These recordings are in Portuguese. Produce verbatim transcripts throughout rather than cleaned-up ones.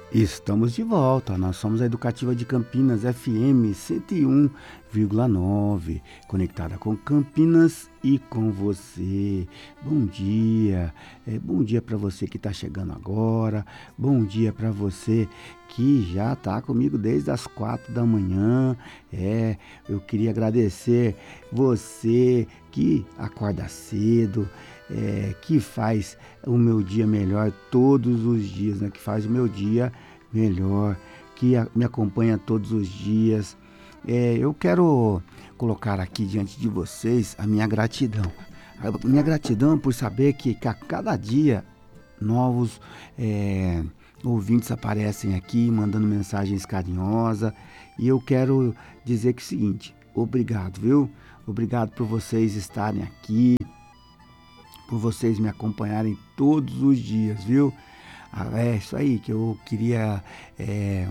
Estamos de volta. Nós somos a Educativa de Campinas F M cento e um vírgula nove, conectada com Campinas e com você. Bom dia. É, bom dia para você que está chegando agora. Bom dia para você que já está comigo desde as quatro da manhã. É, eu queria agradecer você que acorda cedo. É, que faz o meu dia melhor todos os dias, né? Que faz o meu dia melhor, que a, me acompanha todos os dias. É, eu quero colocar aqui diante de vocês a minha gratidão. A minha gratidão por saber que, que a cada dia novos é, ouvintes aparecem aqui, mandando mensagens carinhosas. E eu quero dizer que é o seguinte, obrigado, viu? Obrigado por vocês estarem aqui, por vocês me acompanharem todos os dias, viu? Ah, é isso aí que eu queria é,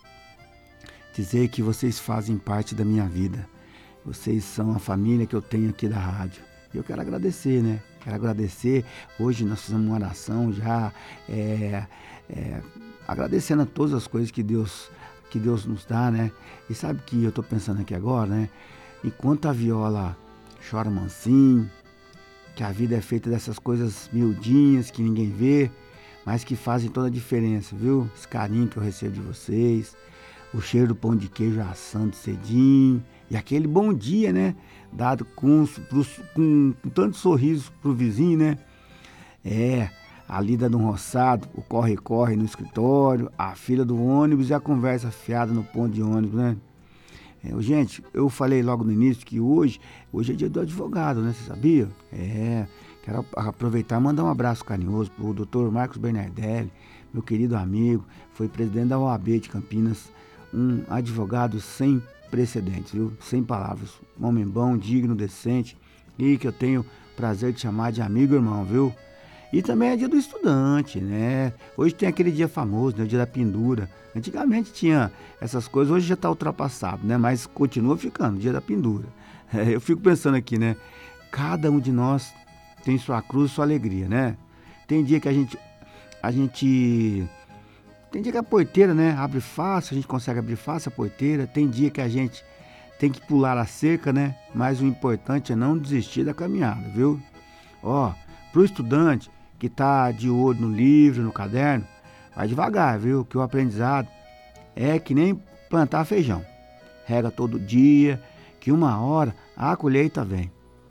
dizer, que vocês fazem parte da minha vida. Vocês são a família que eu tenho aqui da rádio. E eu quero agradecer, né? Quero agradecer. Hoje nós fizemos uma oração já, é, é, agradecendo a todas as coisas que Deus, que Deus nos dá, né? E sabe o que eu tô pensando aqui agora, né? Enquanto a viola chora mansinho, que a vida é feita dessas coisas miudinhas que ninguém vê, mas que fazem toda a diferença, viu? Esse carinho que eu recebo de vocês, o cheiro do pão de queijo assando cedinho, e aquele bom dia, né? Dado com, com, com tanto sorriso pro vizinho, né? É, a lida no roçado, o corre-corre no escritório, a fila do ônibus e a conversa fiada no ponto de ônibus, né? É, gente, eu falei logo no início que hoje, hoje é dia do advogado, né? Você sabia? É, quero aproveitar e mandar um abraço carinhoso pro doutor Marcos Bernardelli, meu querido amigo, foi presidente da O A B de Campinas, um advogado sem precedentes, viu? Sem palavras, um homem bom, digno, decente, e que eu tenho prazer de chamar de amigo e irmão, viu? E também é dia do estudante, né? Hoje tem aquele dia famoso, né? O dia da pendura. Antigamente tinha essas coisas, hoje já está ultrapassado, né? Mas continua ficando, dia da pendura. É, eu fico pensando aqui, né? Cada um de nós tem sua cruz, sua alegria, né? Tem dia que a gente, a gente, tem dia que a porteira, né? Abre fácil, a gente consegue abrir fácil a porteira. Tem dia que a gente tem que pular a cerca, né? Mas o importante é não desistir da caminhada, viu? Ó, pro estudante que tá de olho no livro, no caderno, vai devagar, viu? Que o aprendizado é que nem plantar feijão. Rega todo dia, que uma hora a colheita vem.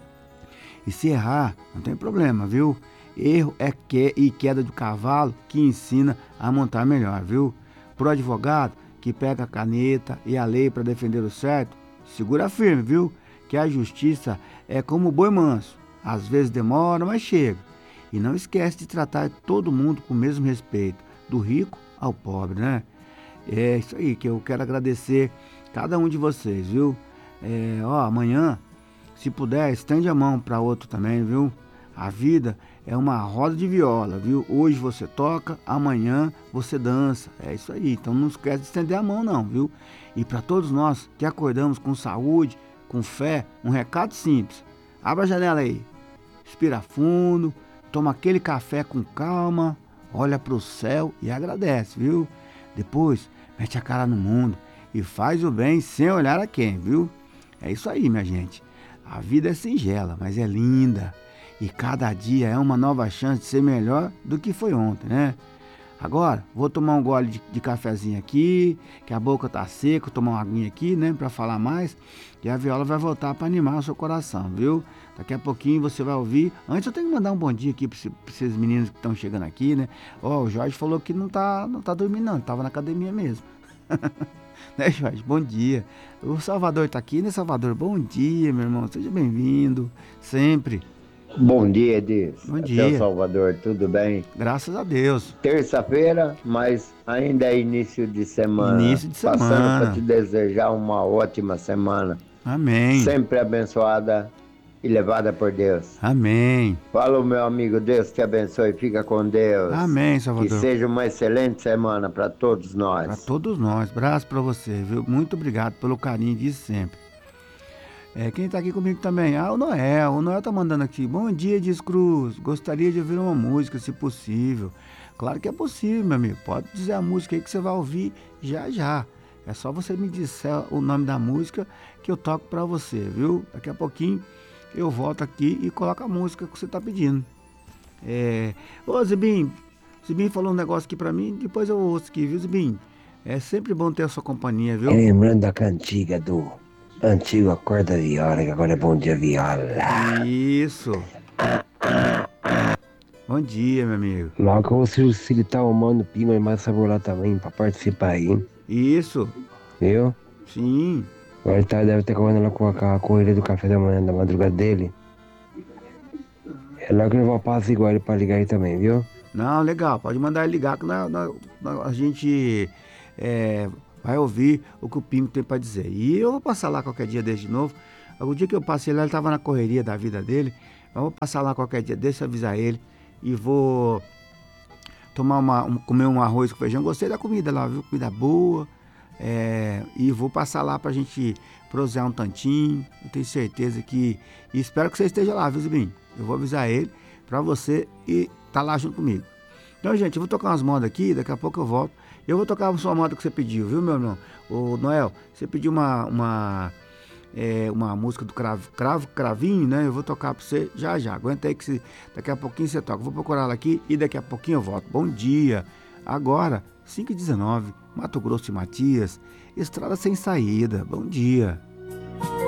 E se errar, não tem problema, viu? Erro é que e queda do cavalo que ensina a montar melhor, viu? Pro advogado que pega a caneta e a lei para defender o certo, segura firme, viu? Que a justiça é como o boi manso. Às vezes demora, mas chega. E não esquece de tratar todo mundo com o mesmo respeito, do rico ao pobre, né? É isso aí que eu quero agradecer cada um de vocês, viu? É, ó, amanhã, se puder, estende a mão para outro também, viu? A vida é uma roda de viola, viu? Hoje você toca, amanhã você dança. É isso aí, então não esquece de estender a mão não, viu? E para todos nós que acordamos com saúde, com fé, um recado simples. Abra a janela aí, respira fundo, toma aquele café com calma, olha para o céu e agradece, viu? Depois, mete a cara no mundo e faz o bem sem olhar a quem, viu? É isso aí, minha gente. A vida é singela, mas é linda. E cada dia é uma nova chance de ser melhor do que foi ontem, né? Agora, vou tomar um gole de, de cafezinho aqui, que a boca tá seca, tomar uma aguinha aqui, né, para falar mais, e a viola vai voltar para animar o seu coração, viu? Daqui a pouquinho você vai ouvir. Antes eu tenho que mandar um bom dia aqui para esses meninos que estão chegando aqui, né? Ó, oh, o Jorge falou que não tá, não tá dormindo não, tava na academia mesmo. Né, Jorge? Bom dia. O Salvador tá aqui, né, Salvador? Bom dia, meu irmão, seja bem-vindo, sempre. Bom dia, Edis. Bom Até o dia. Salvador, tudo bem? Graças a Deus. Terça-feira, mas ainda é início de semana. Início de Passando para te semana. desejar uma ótima semana. Amém. Sempre abençoada e levada por Deus. Amém. Fala, meu amigo, Deus te abençoe, fica com Deus. Amém, Que Salvador. seja uma excelente semana para todos Para nós. todos nós. Abraço para você, viu? Muito obrigado pelo carinho de sempre. É, quem tá aqui comigo também? Ah, o Noel. O Noel tá mandando aqui. Bom dia, Diz Cruz. Gostaria de ouvir uma música, se possível. Claro que é possível, meu amigo. Pode dizer a música aí que você vai ouvir já já. É só você me disser o nome da música que eu toco pra você, viu? Daqui a pouquinho eu volto aqui e coloco a música que você tá pedindo. É... Ô, Zibim, Zibim falou um negócio aqui pra mim, depois eu ouço aqui, viu, Zibim? É sempre bom ter a sua companhia, E viu? lembrando da cantiga do antigo Acorda Viola, que agora é Bom Dia Viola. Isso. Bom dia, meu amigo. Logo que você se ele tá arrumando pinga e mais sabor lá também pra participar aí, hein? Isso. Viu? Sim. Agora ele tá, deve ter correndo lá com a, a corrida do café da manhã, da madrugada dele. É logo que eu vou passar igual ele pra ligar aí também, viu? Não, legal. Pode mandar ele ligar que na, na- na- a gente é, vai ouvir o que o Pingo tem pra dizer. E eu vou passar lá qualquer dia desse de novo. O dia que eu passei lá, ele tava na correria da vida dele. Eu vou passar lá qualquer dia desse, avisar ele. E vou tomar uma, um- comer um arroz com feijão. Gostei da comida lá, viu? Comida boa. É, e vou passar lá pra gente prosear um tantinho. Eu tenho certeza que. E espero que você esteja lá, viu, Zibim? Eu vou avisar ele pra você e tá lá junto comigo. Então, gente, eu vou tocar umas modas aqui, daqui a pouco eu volto. Eu vou tocar a sua moda que você pediu, viu, meu irmão? Ô, Noel, você pediu uma, uma, é, uma música do Cravo, Cravo, Cravinho, né? Eu vou tocar pra você já já. Aguenta aí que você, daqui a pouquinho você toca. Vou procurar ela aqui e daqui a pouquinho eu volto. Bom dia. Agora, cinco e dezenove, Mato Grosso e Matias, estrada sem saída. Bom dia.